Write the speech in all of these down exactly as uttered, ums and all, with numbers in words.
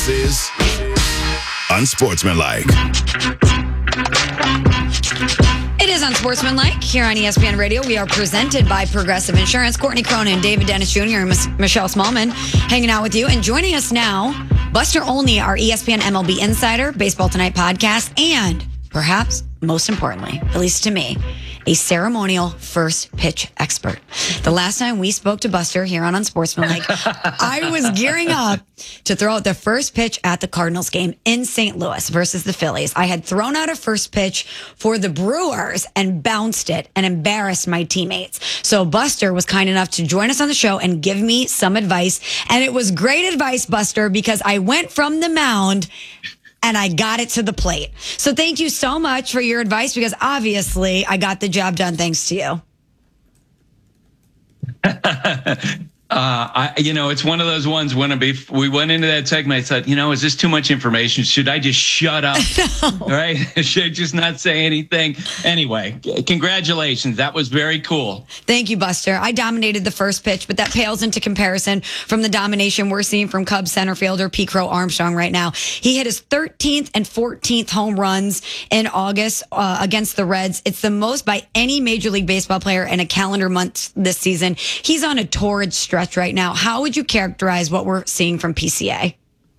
is Unsportsmanlike. It is Unsportsmanlike here on E S P N Radio. We are presented by Progressive Insurance. Courtney Cronin, David Dennis Junior, and Miss Michelle Smallman hanging out with you. And joining us now, Buster Olney, our E S P N M L B insider, Baseball Tonight podcast, and perhaps most importantly, at least to me, a ceremonial first pitch expert. The last time we spoke to Buster here on Unsportsmanlike, I was gearing up to throw out the first pitch at the Cardinals game in Saint Louis versus the Phillies. I had thrown out a first pitch for the Brewers and bounced it and embarrassed my teammates. So Buster was kind enough to join us on the show and give me some advice. And it was great advice, Buster, because I went from the mound and I got it to the plate. So thank you so much for your advice, because obviously I got the job done thanks to you. Uh, I, you know, it's one of those ones when we went into that segment, I thought, you know, is this too much information? Should I just shut up? No. Right? Should I just not say anything? Anyway, congratulations. That was very cool. Thank you, Buster. I dominated the first pitch, but that pales into comparison from the domination we're seeing from Cubs center fielder Pete Crow Armstrong right now. He hit his thirteenth and fourteenth home runs in August uh, against the Reds. It's the most by any Major League Baseball player in a calendar month this season. He's on a torrid stretch right now. How would you characterize what we're seeing from P C A?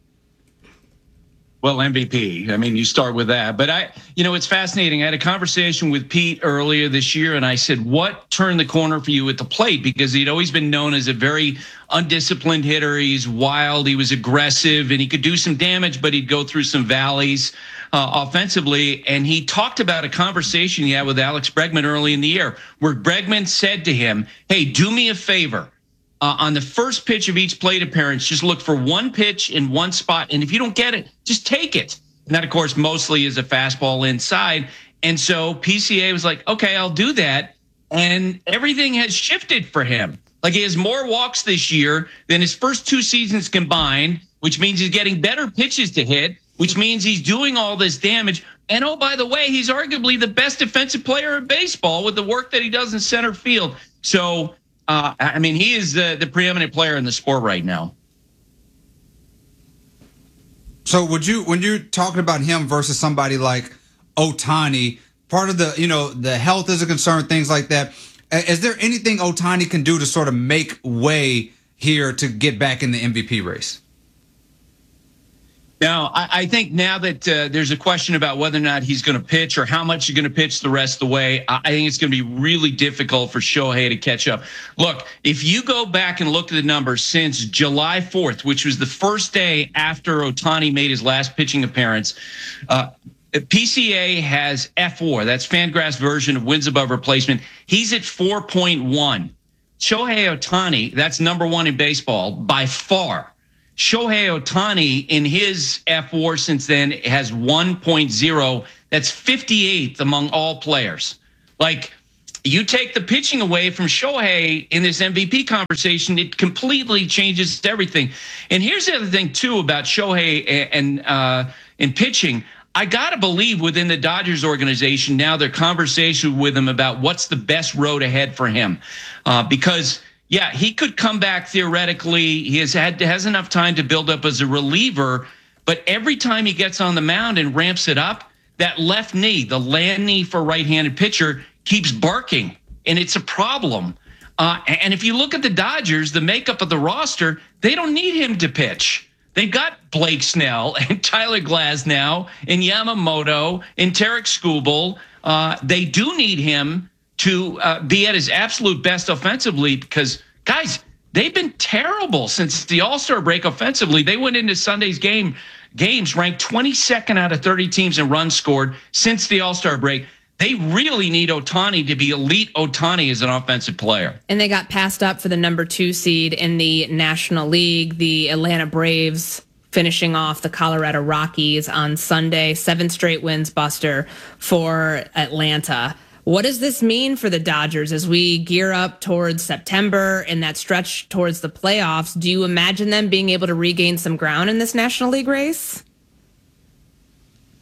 Well, M V P. I mean, you start with that. But I, you know, it's fascinating. I had a conversation with Pete earlier this year, and I said, what turned the corner for you at the plate? Because he'd always been known as a very undisciplined hitter. He's wild. He was aggressive, and he could do some damage, but he'd go through some valleys uh, offensively. And he talked about a conversation he had with Alex Bregman early in the year, where Bregman said to him, hey, do me a favor. Uh, on the first pitch of each plate appearance, just look for one pitch in one spot. And if you don't get it, just take it. And that, of course, mostly is a fastball inside. And so P C A was like, okay, I'll do that. And everything has shifted for him. Like, he has more walks this year than his first two seasons combined, which means he's getting better pitches to hit, which means he's doing all this damage. And, oh, by the way, he's arguably the best defensive player in baseball with the work that he does in center field. So, Uh, I mean, he is the, the preeminent player in the sport right now. So would you, when you're talking about him versus somebody like Ohtani, part of the, you know, the health is a concern, things like that. Is there anything Ohtani can do to sort of make way here to get back in the M V P race? Now, I, I think now that uh, there's a question about whether or not he's going to pitch or how much he's going to pitch the rest of the way, I, I think it's going to be really difficult for Shohei to catch up. Look, if you go back and look at the numbers since July fourth, which was the first day after Ohtani made his last pitching appearance, uh, P C A has F four. That's Fangraph's version of wins above replacement. He's at four point one. Shohei Ohtani, that's number one in baseball by far. Shohei Ohtani in his F four since then has one point oh. That's fifty-eighth among all players. Like, you take the pitching away from Shohei in this M V P conversation, it completely changes everything. And here's the other thing, too, about Shohei and uh, in pitching. I got to believe within the Dodgers organization now, their conversation with him about what's the best road ahead for him. Uh, because Yeah, he could come back theoretically. He has had has enough time to build up as a reliever, but every time he gets on the mound and ramps it up, that left knee, the land knee for a right-handed pitcher, keeps barking, and it's a problem. Uh, and if you look at the Dodgers, the makeup of the roster, they don't need him to pitch. They've got Blake Snell and Tyler Glasnow and Yamamoto and Tarek Skubal. Uh, they do need him to uh, be at his absolute best offensively, because, guys, they've been terrible since the All-Star break offensively. They went into Sunday's game games ranked twenty-second out of thirty teams in runs scored since the All-Star break. They really need Ohtani to be elite Ohtani as an offensive player. And they got passed up for the number two seed in the National League, the Atlanta Braves finishing off the Colorado Rockies on Sunday. Seven straight wins, Buster, for Atlanta. What does this mean for the Dodgers as we gear up towards September and that stretch towards the playoffs? Do you imagine them being able to regain some ground in this National League race?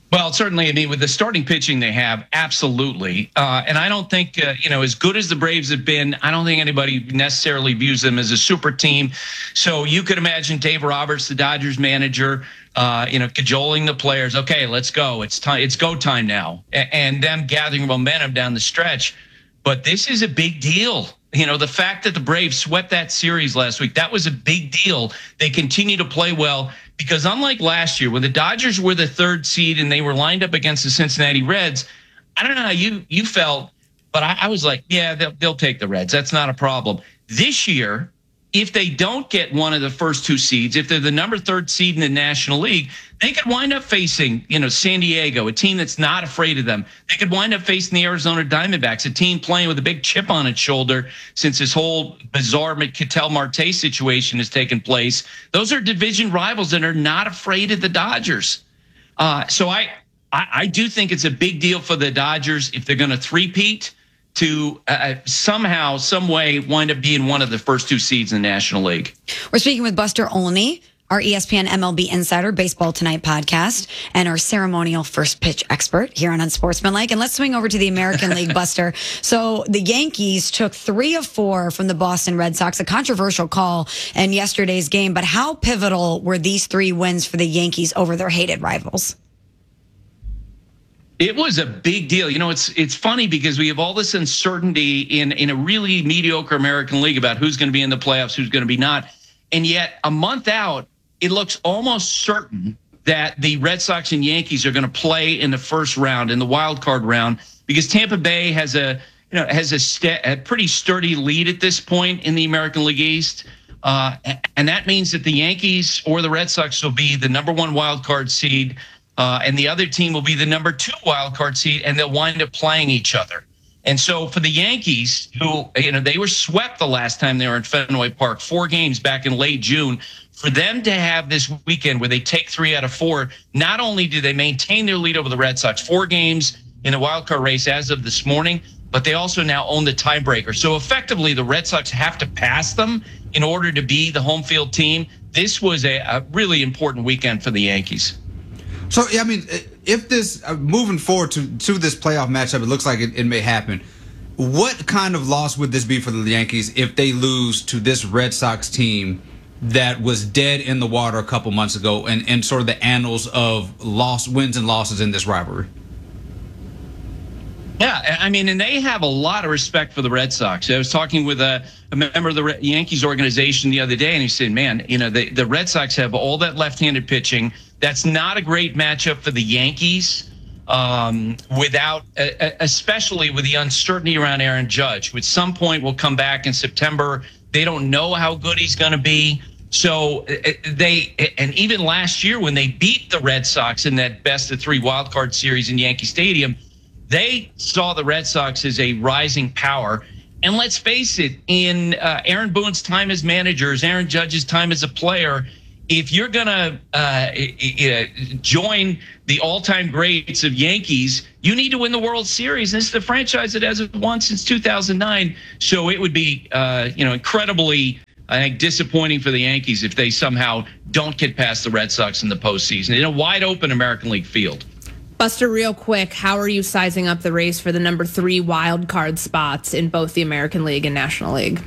Well, certainly, I mean, with the starting pitching they have, absolutely. Uh, and I don't think, uh, you know, as good as the Braves have been, I don't think anybody necessarily views them as a super team. So you could imagine Dave Roberts, the Dodgers manager, uh, you know, cajoling the players. Okay, let's go. It's time. It's go time now. And them gathering momentum down the stretch. But this is a big deal. You know, the fact that the Braves swept that series last week, that was a big deal. They continue to play well because unlike last year, when the Dodgers were the third seed and they were lined up against the Cincinnati Reds, I don't know how you you felt, but I, I was like, yeah, they'll, they'll take the Reds. That's not a problem. This year, if they don't get one of the first two seeds, if they're the number third seed in the National League, they could wind up facing, you know, San Diego, a team that's not afraid of them. They could wind up facing the Arizona Diamondbacks, a team playing with a big chip on its shoulder since this whole bizarre Ketel Marte situation has taken place. Those are division rivals that are not afraid of the Dodgers. Uh, so I, I, I do think it's a big deal for the Dodgers if they're going to three-peat to uh, somehow, some way wind up being one of the first two seeds in the National League. We're speaking with Buster Olney, our E S P N M L B Insider Baseball Tonight podcast, and our ceremonial first pitch expert here on Unsportsmanlike. And let's swing over to the American League, Buster. So the Yankees took three of four from the Boston Red Sox, a controversial call in yesterday's game. But how pivotal were these three wins for the Yankees over their hated rivals? It was a big deal. You know, it's it's funny because we have all this uncertainty in, in a really mediocre American League about who's going to be in the playoffs, who's going to be not. And yet a month out, it looks almost certain that the Red Sox and Yankees are going to play in the first round, in the wild card round, because Tampa Bay has a, you know, has a, st- a pretty sturdy lead at this point in the American League East. Uh, and that means that the Yankees or the Red Sox will be the number one wild card seed. Uh, and the other team will be the number two wild card seed, and they'll wind up playing each other. And so for the Yankees, who, you know, they were swept the last time they were in Fenway Park, four games back in late June, for them to have this weekend where they take three out of four, not only do they maintain their lead over the Red Sox, four games in the wild card race as of this morning, but they also now own the tiebreaker. So effectively, the Red Sox have to pass them in order to be the home field team. This was a, a really important weekend for the Yankees. So, I mean, if this, uh, moving forward to, to this playoff matchup, it looks like it, it may happen. What kind of loss would this be for the Yankees if they lose to this Red Sox team that was dead in the water a couple months ago and, and sort of the annals of loss, wins and losses in this rivalry? Yeah, I mean, and they have a lot of respect for the Red Sox. I was talking with a, a member of the Yankees organization the other day, and he said, man, you know, the, the Red Sox have all that left-handed pitching. That's not a great matchup for the Yankees, um, without, uh, especially with the uncertainty around Aaron Judge, which some point will come back in September. They don't know how good he's going to be. So they, and even last year when they beat the Red Sox in that best of three wild card series in Yankee Stadium, they saw the Red Sox as a rising power. And let's face it, in uh, Aaron Boone's time as manager, as Aaron Judge's time as a player, if you're going to uh, join the all-time greats of Yankees, you need to win the World Series. This is the franchise that hasn't won since two thousand nine. So it would be, uh, you know, incredibly, I think, disappointing for the Yankees if they somehow don't get past the Red Sox in the postseason in a wide-open American League field. Buster, real quick, how are you sizing up the race for the number three wild card spots in both the American League and National League?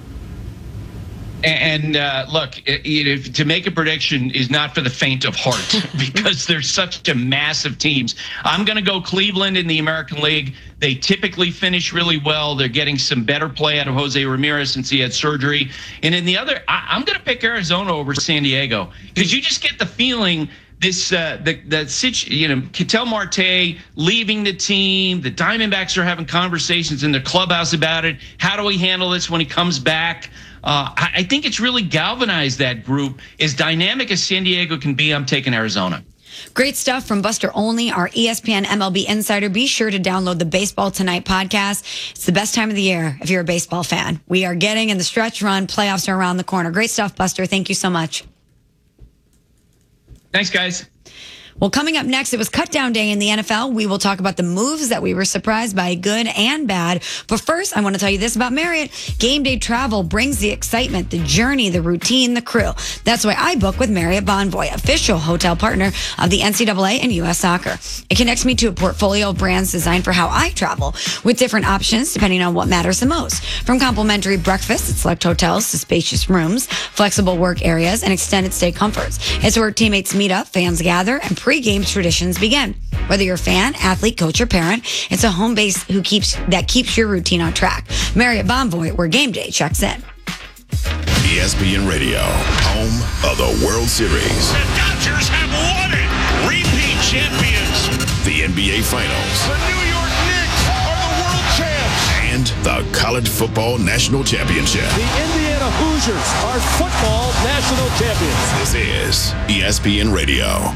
And uh, look, it, it, to make a prediction is not for the faint of heart because there's such a massive teams. I'm going to go Cleveland in the American League. They typically finish really well. They're getting some better play out of Jose Ramirez since he had surgery. And in the other, I, I'm going to pick Arizona over San Diego because you just get the feeling this uh, the the situ, you know, Ketel Marte leaving the team. The Diamondbacks are having conversations in their clubhouse about it. How do we handle this when he comes back? Uh, I, I think it's really galvanized that group. As dynamic as San Diego can be, I'm taking Arizona. Great stuff from Buster Olney, our E S P N M L B Insider. Be sure to download the Baseball Tonight podcast. It's the best time of the year if you're a baseball fan. We are getting in the stretch run. Playoffs are around the corner. Great stuff, Buster. Thank you so much. Thanks, guys. Well, coming up next, it was cut down day in the N F L. We will talk about the moves that we were surprised by, good and bad. But first, I want to tell you this about Marriott. Game day travel brings the excitement, the journey, the routine, the crew. That's why I book with Marriott Bonvoy, official hotel partner of the N C double A and U S Soccer. It connects me to a portfolio of brands designed for how I travel, with different options depending on what matters the most. From complimentary breakfast at select hotels to spacious rooms, flexible work areas, and extended stay comforts. It's where teammates meet up, fans gather, and pre-game traditions begin. Whether you're a fan, athlete, coach, or parent, it's a home base who keeps that keeps your routine on track. Marriott Bonvoy, where game day checks in. E S P N Radio, home of the World Series. The Dodgers have won it. Repeat champions. The N B A Finals. The New York Knicks are the world champs. And the College Football National Championship. The Indiana Hoosiers are football national champions. This is E S P N Radio.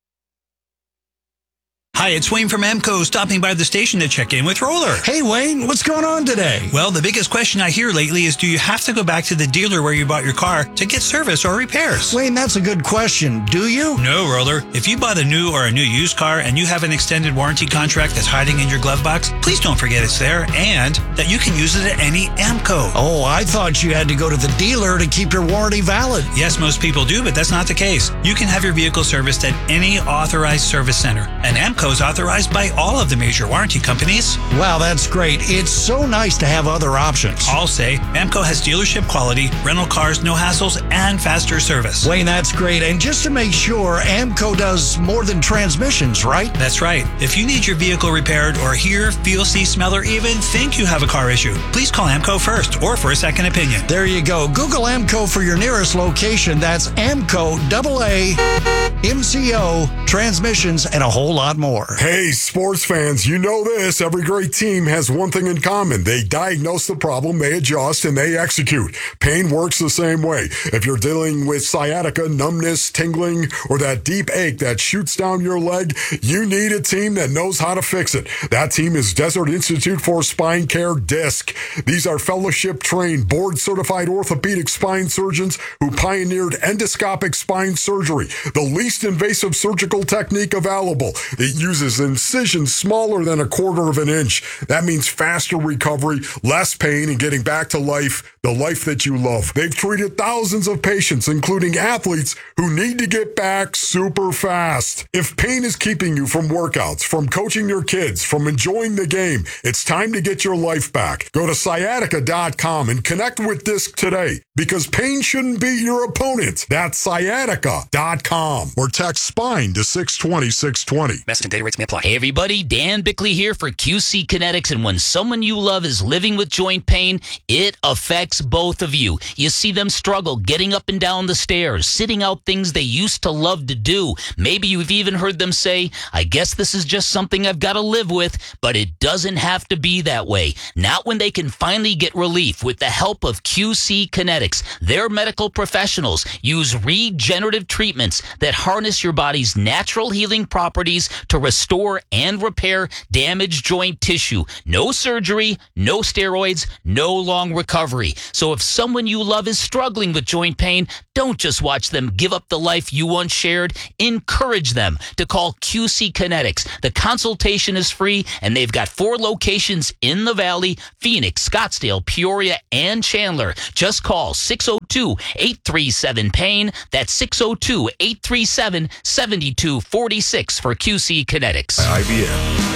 Hi, it's Wayne from Amco, stopping by the station to check in with Roller. Hey, Wayne, what's going on today? Well, the biggest question I hear lately is, do you have to go back to the dealer where you bought your car to get service or repairs? Wayne, that's a good question. Do you? No, Roller. If you bought a new or a new used car and you have an extended warranty contract that's hiding in your glove box, please don't forget it's there and that you can use it at any Amco. Oh, I thought you had to go to the dealer to keep your warranty valid. Yes, most people do, but that's not the case. You can have your vehicle serviced at any authorized service center, and Amco is authorized by all of the major warranty companies. Wow, that's great. It's so nice to have other options. I'll say Amco has dealership quality, rental cars, no hassles, and faster service. Wayne, that's great. And just to make sure, Amco does more than transmissions, right? That's right. If you need your vehicle repaired or hear, feel, see, smell, or even think you have a car issue, please call Amco first or for a second opinion. There you go. Google Amco for your nearest location. That's Amco, double A, M C O, transmissions, and a whole lot more. Hey, sports fans, you know this. Every great team has one thing in common. They diagnose the problem, they adjust, and they execute. Pain works the same way. If you're dealing with sciatica, numbness, tingling, or that deep ache that shoots down your leg, you need a team that knows how to fix it. That team is Desert Institute for Spine Care, DISC. These are fellowship-trained, board-certified orthopedic spine surgeons who pioneered endoscopic spine surgery, the least invasive surgical technique available. It uses incisions smaller than a quarter of an inch. That means faster recovery, less pain, and getting back to life, the life that you love. They've treated thousands of patients, including athletes who need to get back super fast. If pain is keeping you from workouts, from coaching your kids, from enjoying the game, it's time to get your life back. Go to sciatica dot com and connect with DISC today, because pain shouldn't be your opponent. That's sciatica dot com or text SPINE to six twenty, six twenty. Message and data rates may apply. Hey everybody, Dan Bickley here for Q C Kinetics, and when someone you love is living with joint pain, it affects both of you. You see them struggle getting up and down the stairs, sitting out things they used to love to do. Maybe you've even heard them say, I guess this is just something I've got to live with, but it doesn't have to be that way. Not when they can finally get relief with the help of Q C Kinetics. Their medical professionals use regenerative treatments that harness your body's natural healing properties to restore and repair damaged joint tissue. No surgery, no steroids, no long recovery. So if someone you love is struggling with joint pain, don't just watch them give up the life you once shared. Encourage them to call Q C Kinetics. The consultation is free, and they've got four locations in the Valley: Phoenix, Scottsdale, Peoria, and Chandler. Just call six oh two, eight three seven, PAIN. That's six oh two, eight three seven, seven two four six for Q C Kinetics. I B M.